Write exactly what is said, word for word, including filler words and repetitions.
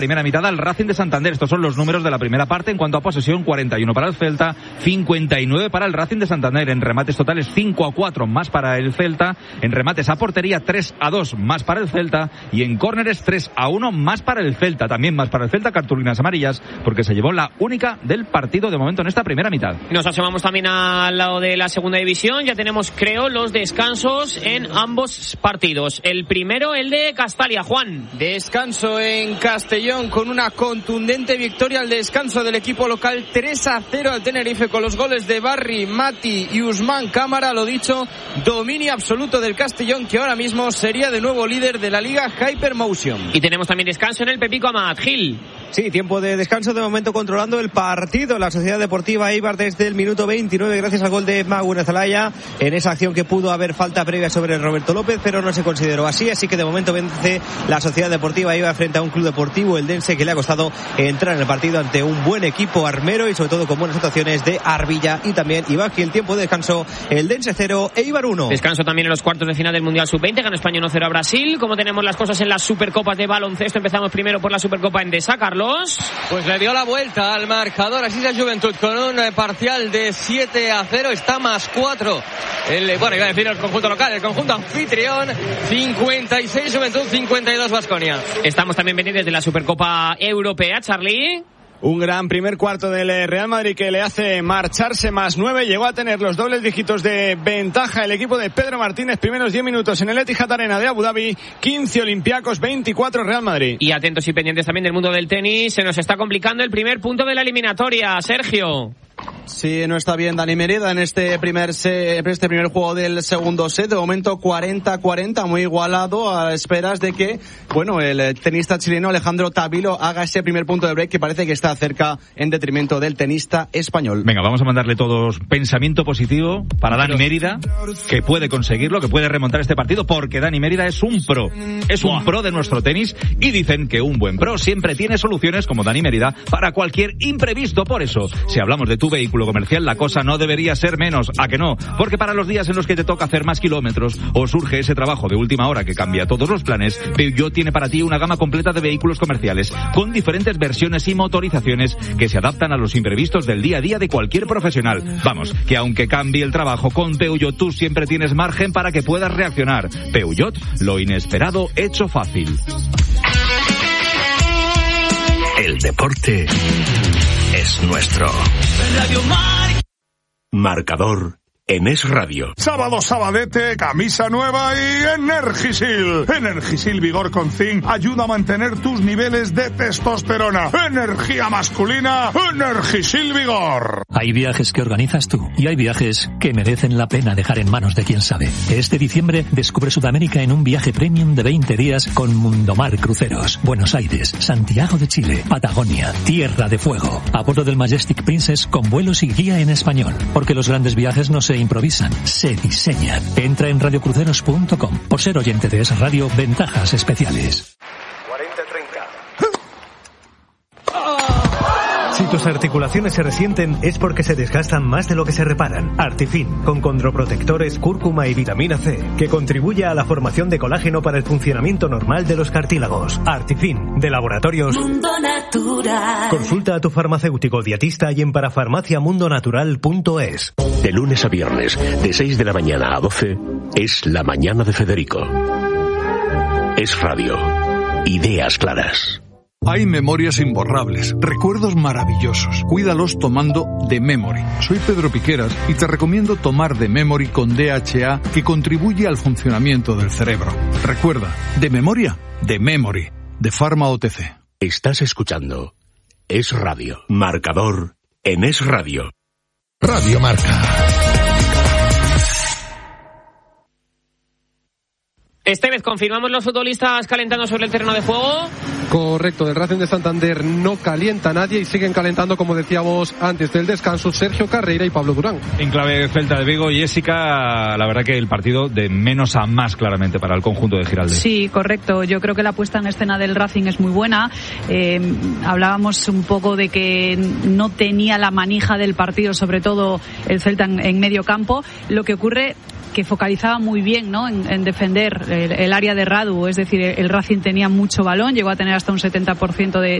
Primera mitad al Racing de Santander. Estos son los números de la primera parte. En cuanto a posesión, cuarenta y uno para el Celta, cincuenta y nueve para el Racing de Santander. En remates totales, cinco a cuatro más para el Celta. En remates a portería, tres a dos más para el Celta. Y en córneres, tres a uno más para el Celta. También más para el Celta, cartulinas amarillas, porque se llevó la única del partido de momento en esta primera mitad. Nos asomamos también al lado de la segunda división. Ya tenemos, creo, los descansos en ambos partidos. El primero, el de Castalia. Juan. Descanso en Castellón con una contundente victoria al descanso del equipo local, tres a cero al Tenerife, con los goles de Barry, Mati y Usman Cámara. Lo dicho, dominio absoluto del Castellón, que ahora mismo sería de nuevo líder de la Liga Hypermotion. Y tenemos también descanso en el Pepico Amat. Gil. Sí, tiempo de descanso de momento controlando el partido. La Sociedad Deportiva Eibar desde el minuto veintinueve, gracias al gol de Maguire Zalaya, en esa acción que pudo haber falta previa sobre Roberto López, pero no se consideró así, así que de momento vence la Sociedad Deportiva Eibar frente a un club deportivo, el Dense, que le ha costado entrar en el partido ante un buen equipo armero y sobre todo con buenas actuaciones de Arbilla y también Ibaki. El tiempo de descanso, el Dense cero, Eibar uno. Descanso también en los cuartos de final del Mundial sub veinte, ganó España uno cero a Brasil. Como tenemos las cosas en las Supercopas de baloncesto, empezamos primero por la Supercopa Endesa. Carlos. Pues le dio la vuelta al marcador, así es Juventud, con un parcial de siete a cero, está más cuatro. El, bueno, iba a decir el conjunto local, el conjunto anfitrión, cincuenta y seis Juventud, cincuenta y dos Baskonia. Estamos también pendientes de la Supercopa Europea, Charlie. Un gran primer cuarto del Real Madrid que le hace marcharse más nueve. Llegó a tener los dobles dígitos de ventaja el equipo de Pedro Martínez. Primeros diez minutos en el Etihad Arena de Abu Dhabi. quince Olympiacos, veinticuatro Real Madrid. Y atentos y pendientes también del mundo del tenis. Se nos está complicando el primer punto de la eliminatoria. Sergio. Sí, no está bien Dani Merida en este primer se, este primer juego del segundo set. De momento cuarenta a cuarenta, muy igualado, a esperas de que, bueno, el tenista chileno Alejandro Tavilo haga ese primer punto de break que parece que está cerca en detrimento del tenista español. Venga, vamos a mandarle todos pensamiento positivo para Dani Mérida, que puede conseguirlo, que puede remontar este partido, porque Dani Mérida es un pro, es un pro de nuestro tenis, y dicen que un buen pro siempre tiene soluciones, como Dani Mérida, para cualquier imprevisto. Por eso, si hablamos de tu vehículo comercial, la cosa no debería ser menos, ¿a que no? Porque para los días en los que te toca hacer más kilómetros o surge ese trabajo de última hora que cambia todos los planes, Peugeot tiene para ti una gama completa de vehículos comerciales con diferentes versiones y motorizaciones que se adaptan a los imprevistos del día a día de cualquier profesional. Vamos, que aunque cambie el trabajo, con Peugeot tú siempre tienes margen para que puedas reaccionar. Peugeot, lo inesperado hecho fácil. El deporte es nuestro. Radio Mar... Marcador en Es Radio. Sábado sabadete, camisa nueva y Energisil. Energisil Vigor con Zinc ayuda a mantener tus niveles de testosterona. Energía masculina, Energisil Vigor. Hay viajes que organizas tú y hay viajes que merecen la pena dejar en manos de quien sabe. Este diciembre descubre Sudamérica en un viaje premium de veinte días con Mundomar Cruceros. Buenos Aires, Santiago de Chile, Patagonia, Tierra de Fuego. A bordo del Majestic Princess con vuelos y guía en español. Porque los grandes viajes no se improvisan, se diseñan. Entra en radio cruceros punto com. Por ser oyente de Es Radio, ventajas especiales. cuarenta treinta. Si tus articulaciones se resienten es porque se desgastan más de lo que se reparan. Artifin, con condroprotectores, cúrcuma y vitamina C, que contribuye a la formación de colágeno para el funcionamiento normal de los cartílagos. Artifin, de Laboratorios Mundo Natural. Consulta a tu farmacéutico dietista y en parafarmaciamundonatural punto es. De lunes a viernes, de seis de la mañana a doce, es La Mañana de Federico. Es Radio. Ideas claras. Hay memorias imborrables, recuerdos maravillosos. Cuídalos tomando The Memory. Soy Pedro Piqueras y te recomiendo tomar The Memory con D H A, que contribuye al funcionamiento del cerebro. Recuerda, de memoria, The Memory, de Pharma O T C. Estás escuchando Es Radio. Marcador en Es Radio. Radio Marca. Estevez, ¿confirmamos los futbolistas calentando sobre el terreno de juego? Correcto, del Racing de Santander no calienta nadie y siguen calentando, como decíamos antes del descanso, Sergio Carreira y Pablo Durán. En clave Celta de Vigo, Jessica, la verdad que el partido de menos a más claramente para el conjunto de Giraldez. Sí, correcto. Yo creo que la puesta en escena del Racing es muy buena. Eh, hablábamos un poco de que no tenía la manija del partido, sobre todo el Celta en, en medio campo. Lo que ocurre que focalizaba muy bien, ¿no?, en, en defender el, el área de Radu, es decir, el Racing tenía mucho balón, llegó a tener hasta un setenta por ciento de,